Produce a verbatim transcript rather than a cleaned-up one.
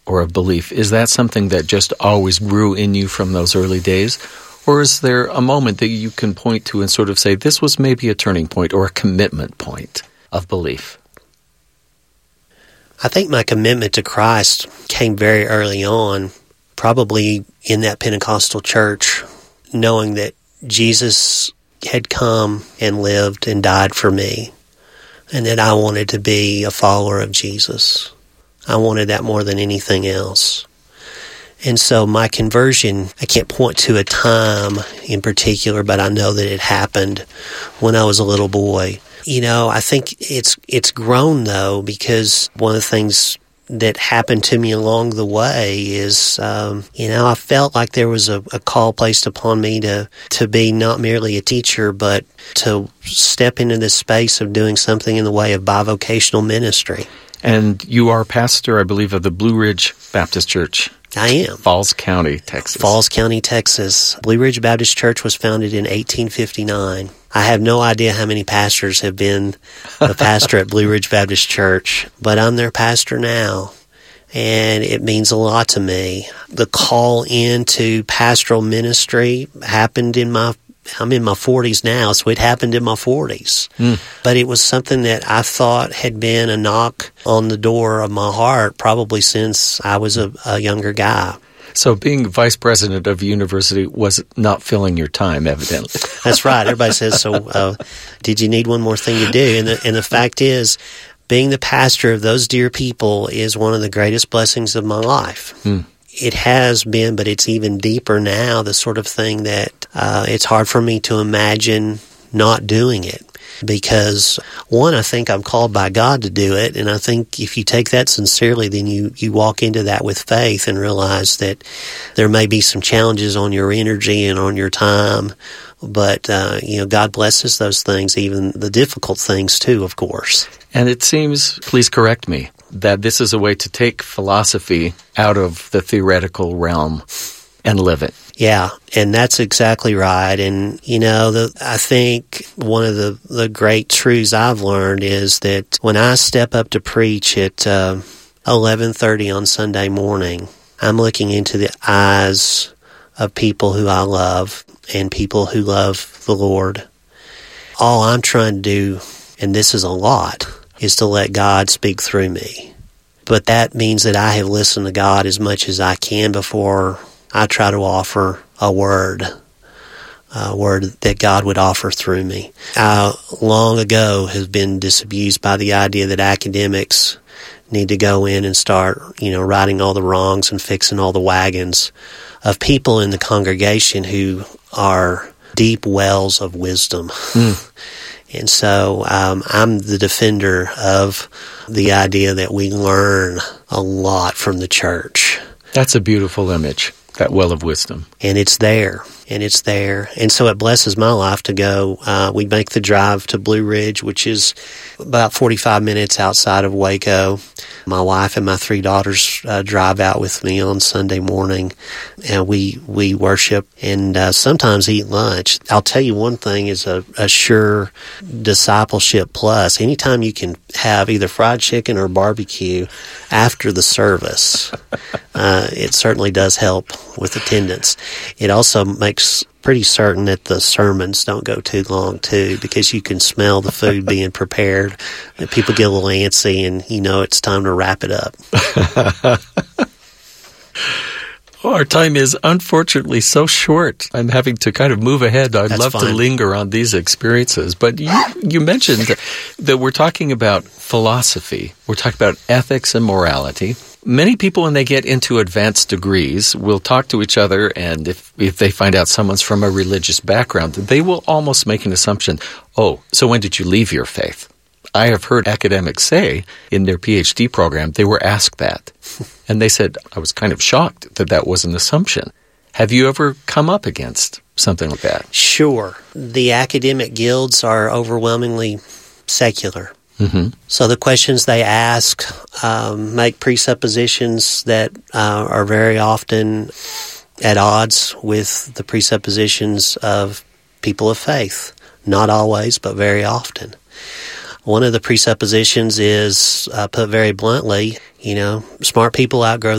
or of belief, is that something that just always grew in you from those early days? Or is there a moment that you can point to and sort of say, this was maybe a turning point or a commitment point of belief? I think my commitment to Christ came very early on, probably in that Pentecostal church, knowing that Jesus had come and lived and died for me, and that I wanted to be a follower of Jesus. I wanted that more than anything else. And so my conversion, I can't point to a time in particular, but I know that it happened when I was a little boy. You know, I think it's it's grown, though, because one of the things that happened to me along the way is, um, you know, I felt like there was a, a call placed upon me to, to be not merely a teacher, but to step into this space of doing something in the way of bivocational ministry. And you are pastor, I believe, of the Blue Ridge Baptist Church. I am. Falls County, Texas. Falls County, Texas. Blue Ridge Baptist Church was founded in eighteen fifty-nine. I have no idea how many pastors have been the pastor at Blue Ridge Baptist Church, but I'm their pastor now, and it means a lot to me. The call into pastoral ministry happened in my I'm in my forties now, so it happened in my forties. Mm. But it was something that I thought had been a knock on the door of my heart probably since I was a, a younger guy. So being vice president of a university was not filling your time, evidently. That's right. Everybody says, so uh, did you need one more thing to do? And the, and the fact is, being the pastor of those dear people is one of the greatest blessings of my life. Mm. It has been, but it's even deeper now, the sort of thing that uh, it's hard for me to imagine not doing it. Because, one, I think I'm called by God to do it, and I think if you take that sincerely, then you, you walk into that with faith and realize that there may be some challenges on your energy and on your time, but, uh, you know, God blesses those things, even the difficult things too, of course. And it seems, please correct me, that this is a way to take philosophy out of the theoretical realm and live it. Yeah, and that's exactly right. And, you know, the, I think one of the, the great truths I've learned is that when I step up to preach at uh, eleven thirty on Sunday morning, I'm looking into the eyes of people who I love and people who love the Lord. All I'm trying to do, and this is a lot, is to let God speak through me. But that means that I have listened to God as much as I can before I try to offer a word, a word that God would offer through me. I long ago have been disabused by the idea that academics need to go in and start, you know, righting all the wrongs and fixing all the wagons of people in the congregation who are deep wells of wisdom. Mm. And so um, I'm the defender of the idea that we learn a lot from the church. That's a beautiful image. That well of wisdom. And it's there, and it's there. And so it blesses my life to go. Uh, we make the drive to Blue Ridge, which is about forty-five minutes outside of Waco. My wife and my three daughters uh, drive out with me on Sunday morning, and we, we worship and uh, sometimes eat lunch. I'll tell you one thing is a, a sure discipleship plus. Anytime you can have either fried chicken or barbecue after the service, uh, it certainly does help with attendance. It also makes pretty certain that the sermons don't go too long, too, because you can smell the food being prepared. And people get a little antsy, and you know it's time to wrap it up. Oh, our time is unfortunately so short. I'm having to kind of move ahead. I'd That's love fine. to linger on these experiences. But you, you mentioned that we're talking about philosophy. We're talking about ethics and morality. Many people, when they get into advanced degrees, will talk to each other, and if, if they find out someone's from a religious background, they will almost make an assumption, oh, so when did you leave your faith? I have heard academics say in their PhD program, they were asked that. And they said, I was kind of shocked that that was an assumption. Have you ever come up against something like that? Sure. The academic guilds are overwhelmingly secular. Mm-hmm. So the questions they ask um, make presuppositions that uh, are very often at odds with the presuppositions of people of faith. Not always, but very often. One of the presuppositions is, uh, put very bluntly, you know, smart people outgrow